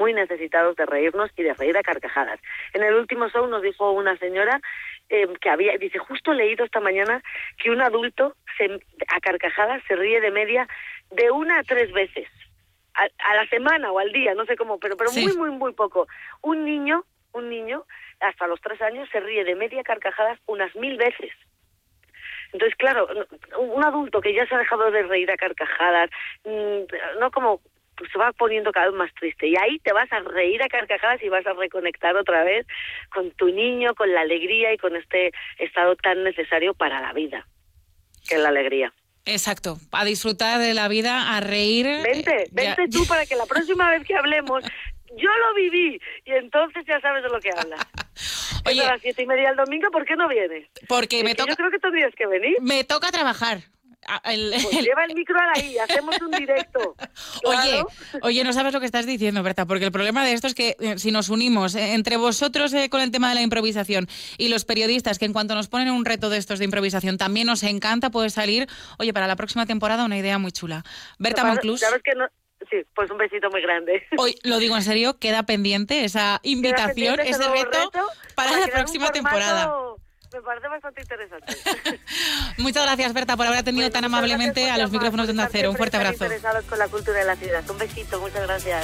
muy necesitados de reírnos y de reír a carcajadas. En el último show nos dijo una señora dice, justo he leído esta mañana que un adulto a carcajadas se ríe de media de 1 a 3 veces a la semana o al día, no sé cómo, pero sí. muy poco. Un niño hasta los 3 años se ríe de media carcajadas unas 1000 veces. Entonces, claro, un adulto que ya se ha dejado de reír a carcajadas, no como pues se va poniendo cada vez más triste, y ahí te vas a reír a carcajadas y vas a reconectar otra vez con tu niño, con la alegría y con este estado tan necesario para la vida, que es la alegría. Exacto, a disfrutar de la vida, a reír. Vente tú para que la próxima vez que hablemos, yo lo viví, y entonces ya sabes de lo que hablas. Oye, a las 7:30 el domingo, ¿por qué no vienes? Porque me toca. Yo creo que tendrías que venir. Me toca trabajar. Pues lleva el micro ahí, hacemos un directo. Claro. Oye, no sabes lo que estás diciendo, Berta, porque el problema de esto es que si nos unimos entre vosotros con el tema de la improvisación y los periodistas, que en cuanto nos ponen un reto de estos de improvisación también nos encanta, puede salir, oye, para la próxima temporada una idea muy chula. Berta Monclús. ¿Sabes que no? Sí, pues un besito muy grande. Hoy, lo digo en serio, queda pendiente esa invitación, ese reto para la próxima temporada. Me parece bastante interesante. Muchas gracias, Berta, por haber atendido tan amablemente a los micrófonos de Onda Cero. Un fuerte abrazo. Interesados con la cultura de la ciudad. Un besito, muchas gracias.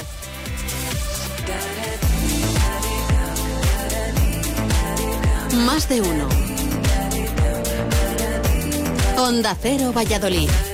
Más de uno. Onda Cero Valladolid.